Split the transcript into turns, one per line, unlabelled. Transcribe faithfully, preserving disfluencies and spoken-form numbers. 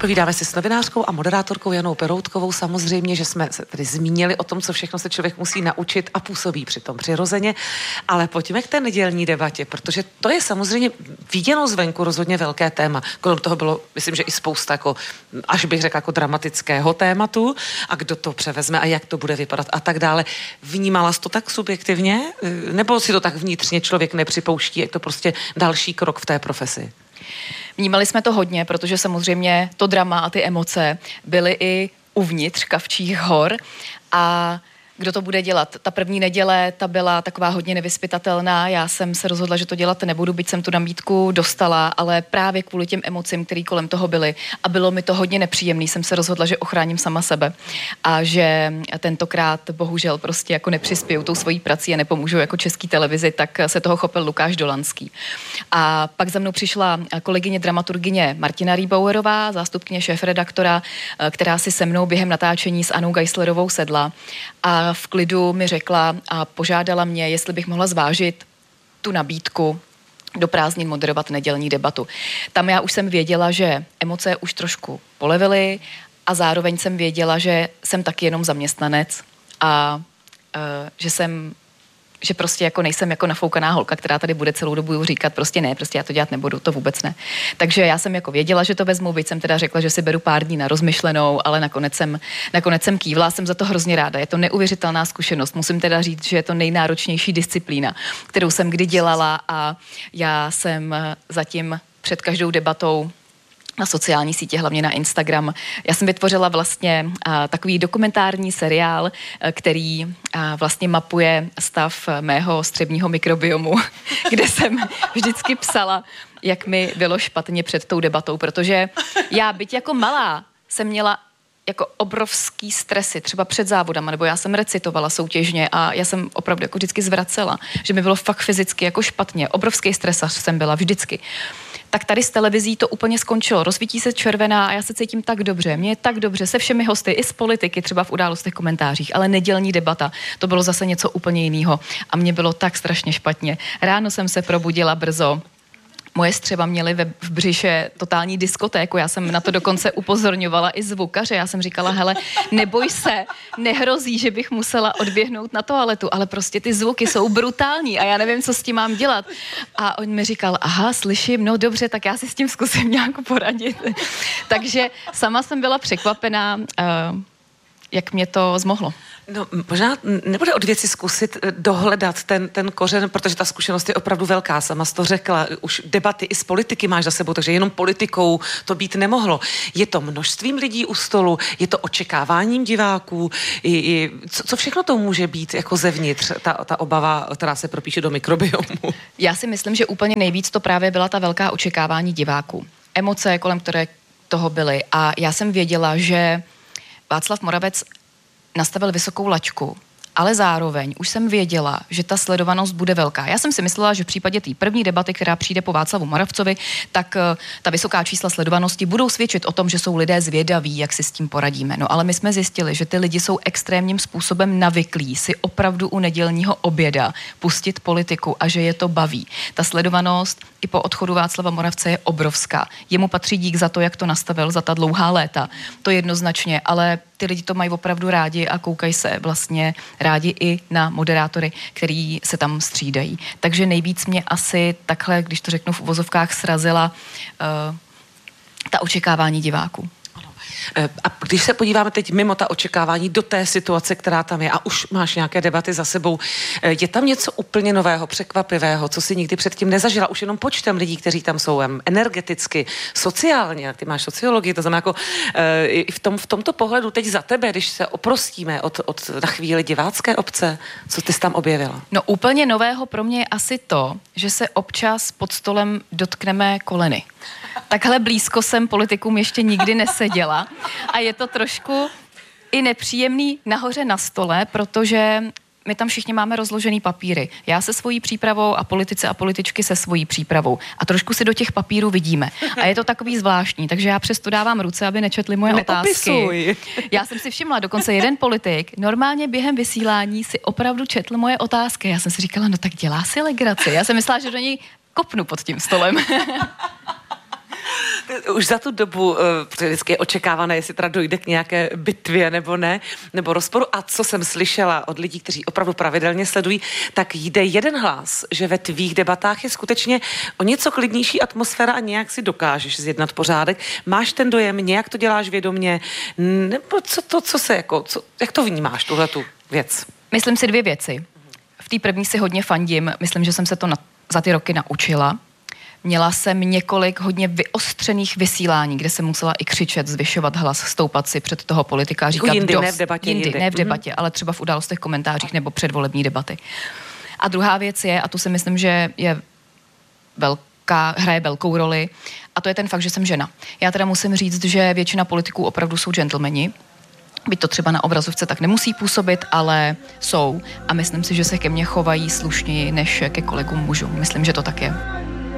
Povídáme si s novinářkou a moderátorkou Janou Peroutkovou. Samozřejmě, že jsme se tedy zmínili o tom, co všechno se člověk musí naučit a působí přitom přirozeně, ale pojďme k té nedělní debatě, protože to je samozřejmě viděno zvenku rozhodně velké téma. Kolem toho bylo, myslím, že i spousta, jako, až bych řekla, jako dramatického tématu a kdo to převezme a jak to bude vypadat a tak dále. Vnímala jsi to tak subjektivně? Nebo si to tak vnitřně člověk nepřipouští, jak to prostě další krok v té profesi?
Vnímali jsme to hodně, protože samozřejmě to drama a ty emoce byly i uvnitř Kavčích hor a kdo to bude dělat. Ta první neděle, ta byla taková hodně nevyzpytatelná. Já jsem se rozhodla, že to dělat nebudu, byť jsem tu nabídku dostala, ale právě kvůli těm emocím, které kolem toho byly. A bylo mi to hodně nepříjemný. Jsem se rozhodla, že ochráním sama sebe. A že tentokrát bohužel prostě jako nepřispěju tou svojí prací a nepomůžu jako Český televizi, tak se toho chopil Lukáš Dolanský. A pak za mnou přišla kolegyně dramaturgyně Martina Rýbauerová, zástupkyně šéfredaktora, která si se mnou během natáčení s Anou Geislerovou sedla a v klidu mi řekla a požádala mě, jestli bych mohla zvážit tu nabídku do prázdnin moderovat nedělní debatu. Tam já už jsem věděla, že emoce už trošku polevily a zároveň jsem věděla, že jsem taky jenom zaměstnanec a uh, že jsem že prostě jako nejsem jako nafoukaná holka, která tady bude celou dobu říkat prostě ne, prostě já to dělat nebudu, to vůbec ne. Takže já jsem jako věděla, že to vezmu, byť jsem teda řekla, že si beru pár dní na rozmyšlenou, ale nakonec jsem, nakonec jsem kývla, jsem za to hrozně ráda. Je to neuvěřitelná zkušenost. Musím teda říct, že je to nejnáročnější disciplína, kterou jsem kdy dělala a já jsem zatím před každou debatou na sociální sítě, hlavně na Instagram. Já jsem vytvořila vlastně a, takový dokumentární seriál, a, který a, vlastně mapuje stav mého střevního mikrobiomu, kde jsem vždycky psala, jak mi bylo špatně před tou debatou, protože já, byť jako malá, jsem měla jako obrovský stresy, třeba před závodama, nebo já jsem recitovala soutěžně a já jsem opravdu jako vždycky zvracela, že mi bylo fakt fyzicky jako špatně. Obrovský stresař jsem byla vždycky. Tak tady s televizí to úplně skončilo. Rozsvítí se červená a já se cítím tak dobře. Mně je tak dobře se všemi hosty, i z politiky, třeba v Událostech, komentářích, ale nedělní debata, to bylo zase něco úplně jiného a mně bylo tak strašně špatně. Ráno jsem se probudila brzo. Moje střeva měly ve, v břiše totální diskotéku. Já jsem na to dokonce upozorňovala i zvukaře. Já jsem říkala, hele, neboj se, nehrozí, že bych musela odběhnout na toaletu, ale prostě ty zvuky jsou brutální a já nevím, co s tím mám dělat. A on mi říkal, aha, slyším, no dobře, tak já si s tím zkusím nějak poradit. Takže sama jsem byla překvapená, uh, jak mě to zmohlo.
No, možná nebude od věci zkusit dohledat ten, ten kořen, protože ta zkušenost je opravdu velká, sama jsi to řekla, už debaty i z politiky máš za sebou, takže jenom politikou to být nemohlo. Je to množstvím lidí u stolu, je to očekáváním diváků, i, i, co, co všechno to může být jako zevnitř, ta, ta obava, která se propíše do mikrobiomu?
Já si myslím, že úplně nejvíc to právě byla ta velká očekávání diváků. Emoce, kolem které toho byly a já jsem věděla, že Václav Moravec nastavil vysokou laťku, ale zároveň už jsem věděla, že ta sledovanost bude velká. Já jsem si myslela, že v případě té první debaty, která přijde po Václavu Moravcovi, tak uh, ta vysoká čísla sledovanosti budou svědčit o tom, že jsou lidé zvědaví, jak si s tím poradíme. No ale my jsme zjistili, že ty lidi jsou extrémním způsobem navyklí si opravdu u nedělního oběda pustit politiku a že je to baví. Ta sledovanost i po odchodu Václava Moravce je obrovská. Jemu patří dík za to, jak to nastavil za ta dlouhá léta. To jednoznačně, ale ty lidi to mají opravdu rádi a koukají se vlastně rádi i na moderátory, který se tam střídají. Takže nejvíc mě asi takhle, když to řeknu v uvozovkách, srazila uh, ta očekávání diváků.
A když se podíváme teď mimo ta očekávání do té situace, která tam je a už máš nějaké debaty za sebou, je tam něco úplně nového, překvapivého, co si nikdy předtím nezažila, už jenom počtem lidí, kteří tam jsou, energeticky, sociálně, ty máš sociologii, to znamená jako i v, tom, v tomto pohledu teď za tebe, když se oprostíme od, od na chvíli divácké obce, co ty jsi tam objevila?
No úplně nového pro mě je asi to, že se občas pod stolem dotkneme koleny. Takhle blízko jsem politikům ještě nikdy neseděla a je to trošku i nepříjemný nahoře na stole, protože my tam všichni máme rozložený papíry. Já se svojí přípravou a politici a političky se svojí přípravou. A trošku si do těch papírů vidíme. A je to takový zvláštní, takže já přesto dávám ruce, aby nečetli moje
Neopisuj.
otázky. Já jsem si všimla, dokonce jeden politik normálně během vysílání si opravdu četl moje otázky. Já jsem si říkala, no tak dělá si legraci. Já jsem myslela, že do něj kopnu pod tím stolem.
Už za tu dobu, protože vždycky je očekávané, jestli teda dojde k nějaké bitvě nebo ne, nebo rozporu. A co jsem slyšela od lidí, kteří opravdu pravidelně sledují, tak jde jeden hlas, že ve tvých debatách je skutečně o něco klidnější atmosféra a nějak si dokážeš zjednat pořádek. Máš ten dojem, nějak to děláš vědomě, nebo co to, co se jako, co, jak to vnímáš, tuhletu věc?
Myslím si dvě věci. V té první si hodně fandím, myslím, že jsem se to na, za ty roky naučila. Měla jsem několik hodně vyostřených vysílání, kde jsem musela i křičet, zvyšovat hlas, stoupat si před toho politika a říkat
jindy,
dost.
Ne v debatě,
jindy,
jindy.
ne v debatě, mm-hmm. ale třeba v událostech, komentářích nebo předvolební debaty. A druhá věc je, a tu si myslím, že je velká, hraje velkou roli, a to je ten fakt, že jsem žena. Já teda musím říct, že většina politiků opravdu jsou gentlemani. Byť to třeba na obrazovce tak nemusí působit, ale jsou. A myslím si, že se ke mně chovají slušněji než ke kolegům mužům. Myslím, že to tak je.